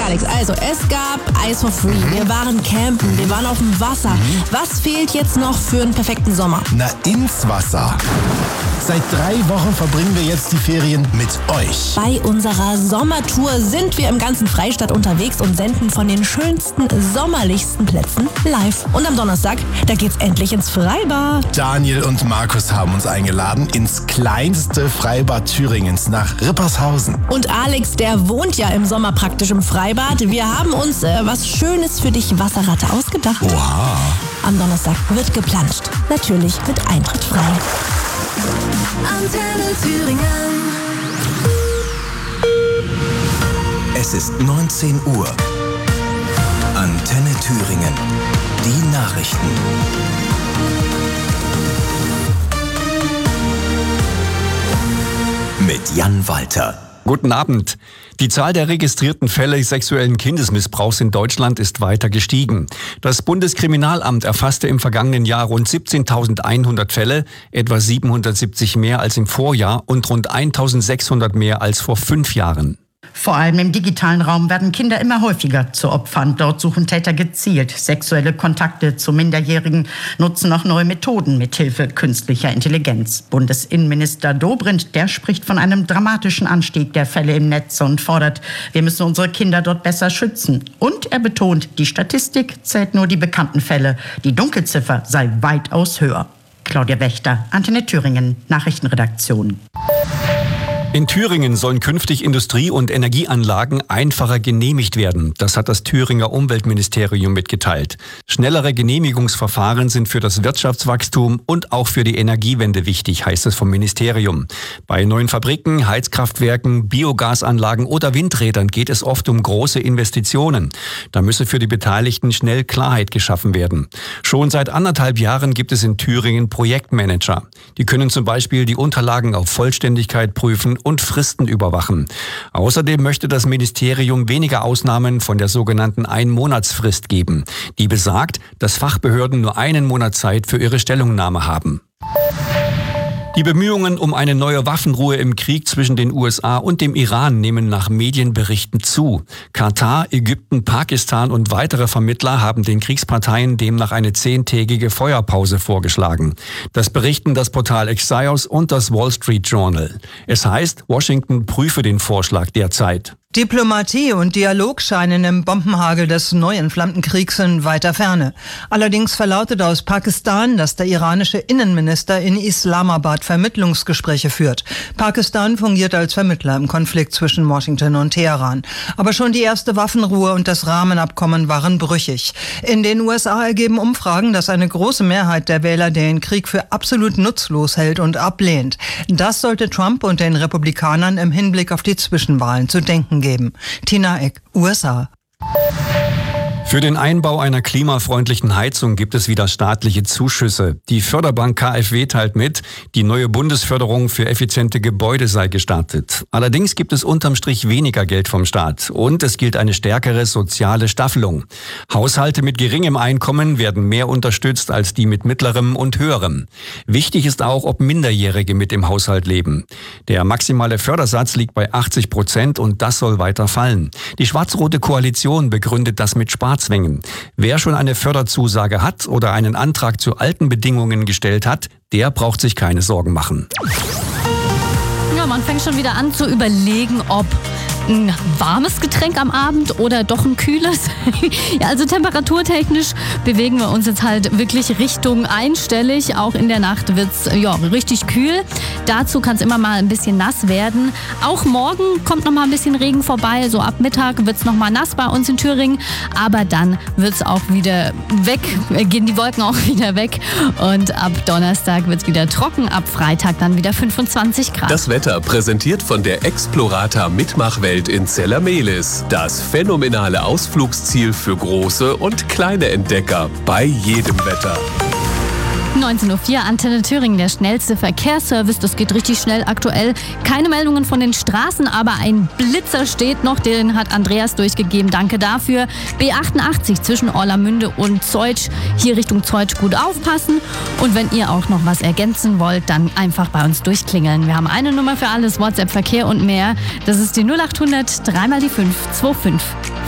Alex, also es gab Ice for Free, wir waren campen, wir waren auf dem Wasser. Was fehlt jetzt noch für einen perfekten Sommer? Na, ins Wasser. Seit 3 Wochen verbringen wir jetzt die Ferien mit euch. Bei unserer Sommertour sind wir im ganzen Freistaat unterwegs und senden von den schönsten, sommerlichsten Plätzen live. Und am Donnerstag, da geht's endlich ins Freibad. Daniel und Markus haben uns eingeladen ins kleinste Freibad Thüringens nach Rippershausen. Und Alex, der wohnt ja im Sommer praktisch im Freibad. Wir haben uns was Schönes für dich, Wasserratte, ausgedacht. Oha. Am Donnerstag wird geplanscht. Natürlich mit Eintritt frei. Antenne Thüringen. Es ist 19 Uhr. Antenne Thüringen. Die Nachrichten. Mit Jan Walter. Guten Abend. Die Zahl der registrierten Fälle sexuellen Kindesmissbrauchs in Deutschland ist weiter gestiegen. Das Bundeskriminalamt erfasste im vergangenen Jahr rund 17.100 Fälle, etwa 770 mehr als im Vorjahr und rund 1.600 mehr als vor 5 Jahren. Vor allem im digitalen Raum werden Kinder immer häufiger zu Opfern. Dort suchen Täter gezielt sexuelle Kontakte zu Minderjährigen, nutzen auch neue Methoden mithilfe künstlicher Intelligenz. Bundesinnenminister Dobrindt, der spricht von einem dramatischen Anstieg der Fälle im Netz und fordert, wir müssen unsere Kinder dort besser schützen. Und er betont, die Statistik zählt nur die bekannten Fälle. Die Dunkelziffer sei weitaus höher. Claudia Wächter, Antenne Thüringen, Nachrichtenredaktion. In Thüringen sollen künftig Industrie- und Energieanlagen einfacher genehmigt werden. Das hat das Thüringer Umweltministerium mitgeteilt. Schnellere Genehmigungsverfahren sind für das Wirtschaftswachstum und auch für die Energiewende wichtig, heißt es vom Ministerium. Bei neuen Fabriken, Heizkraftwerken, Biogasanlagen oder Windrädern geht es oft um große Investitionen. Da müsse für die Beteiligten schnell Klarheit geschaffen werden. Schon seit 1,5 Jahren gibt es in Thüringen Projektmanager. Die können zum Beispiel die Unterlagen auf Vollständigkeit prüfen und Fristen überwachen. Außerdem möchte das Ministerium weniger Ausnahmen von der sogenannten Einmonatsfrist geben. Die besagt, dass Fachbehörden nur 1 Monat Zeit für ihre Stellungnahme haben. Die Bemühungen um eine neue Waffenruhe im Krieg zwischen den USA und dem Iran nehmen nach Medienberichten zu. Katar, Ägypten, Pakistan und weitere Vermittler haben den Kriegsparteien demnach eine 10-tägige Feuerpause vorgeschlagen. Das berichten das Portal Axios und das Wall Street Journal. Es heißt, Washington prüfe den Vorschlag derzeit. Diplomatie und Dialog scheinen im Bombenhagel des neu entflammten Kriegs in weiter Ferne. Allerdings verlautet aus Pakistan, dass der iranische Innenminister in Islamabad Vermittlungsgespräche führt. Pakistan fungiert als Vermittler im Konflikt zwischen Washington und Teheran. Aber schon die erste Waffenruhe und das Rahmenabkommen waren brüchig. In den USA ergeben Umfragen, dass eine große Mehrheit der Wähler den Krieg für absolut nutzlos hält und ablehnt. Das sollte Trump und den Republikanern im Hinblick auf die Zwischenwahlen zu denken geben. Tina Eck, USA. Für den Einbau einer klimafreundlichen Heizung gibt es wieder staatliche Zuschüsse. Die Förderbank KfW teilt mit, die neue Bundesförderung für effiziente Gebäude sei gestartet. Allerdings gibt es unterm Strich weniger Geld vom Staat und es gilt eine stärkere soziale Staffelung. Haushalte mit geringem Einkommen werden mehr unterstützt als die mit mittlerem und höherem. Wichtig ist auch, ob Minderjährige mit im Haushalt leben. Der maximale Fördersatz liegt bei 80% und das soll weiter fallen. Die schwarz-rote Koalition begründet das mit Sparzwängen. Wer schon eine Förderzusage hat oder einen Antrag zu alten Bedingungen gestellt hat, der braucht sich keine Sorgen machen. Ja, man fängt schon wieder an zu überlegen, ob ein warmes Getränk am Abend oder doch ein kühles. Ja, also temperaturtechnisch bewegen wir uns jetzt halt wirklich Richtung einstellig. Auch in der Nacht wird's richtig kühl. Dazu kann es immer mal ein bisschen nass werden. Auch morgen kommt noch mal ein bisschen Regen vorbei. So ab Mittag wird's noch mal nass bei uns in Thüringen. Aber dann wird's auch wieder weg, gehen die Wolken auch wieder weg. Und ab Donnerstag wird's wieder trocken. Ab Freitag dann wieder 25 Grad. Das Wetter präsentiert von der Explorata Mitmachwelt in Zellermehlis. Das phänomenale Ausflugsziel für große und kleine Entdecker bei jedem Wetter. 19.04 Uhr, Antenne Thüringen, der schnellste Verkehrsservice. Das geht richtig schnell aktuell. Keine Meldungen von den Straßen, aber ein Blitzer steht noch. Den hat Andreas durchgegeben. Danke dafür. B88 zwischen Orlamünde und Zeutsch. Hier Richtung Zeutsch gut aufpassen. Und wenn ihr auch noch was ergänzen wollt, dann einfach bei uns durchklingeln. Wir haben eine Nummer für alles, WhatsApp, Verkehr und mehr. Das ist die 0800 3 mal die 5 25.